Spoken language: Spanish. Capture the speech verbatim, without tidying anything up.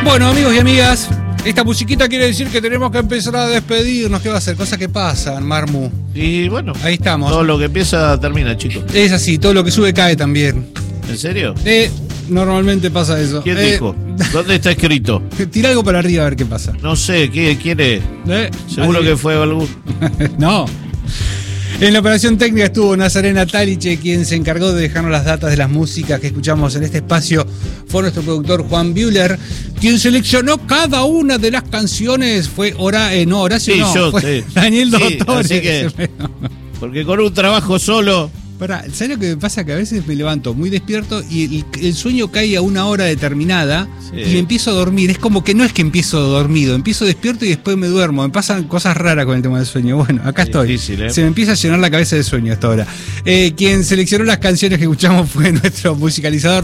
Bueno, amigos y amigas, esta musiquita quiere decir que tenemos que empezar a despedirnos. ¿Qué va a ser? Cosas que pasan, Marmu. Y bueno, ahí estamos. Todo lo que empieza termina, chicos. Es así, todo lo que sube cae también. ¿En serio? Eh, normalmente pasa eso. ¿Quién eh, dijo? ¿Dónde está escrito? Tira algo para arriba a ver qué pasa. No sé, ¿quién, quién es? Eh, Seguro así. que fue algún... No. En la operación técnica estuvo Nazarena Taliche, quien se encargó de dejarnos las datas de las músicas que escuchamos en este espacio. Fue nuestro productor Juan Buehler, quien seleccionó cada una de las canciones. Fue Hora, eh, no, Horacio Sí, no, yo, fue sí. Daniel Sí, Dottore. así que- Porque con un trabajo solo... Pará, ¿sabes lo que me pasa? Que a veces me levanto muy despierto y el, el sueño cae a una hora determinada Sí. y me empiezo a dormir. Es como que no es que empiezo dormido, empiezo despierto y después me duermo. Me pasan cosas raras con el tema del sueño. Bueno, acá estoy. Difícil, ¿eh? Se me empieza a llenar la cabeza de sueño hasta ahora. Eh, quien seleccionó las canciones que escuchamos fue nuestro musicalizador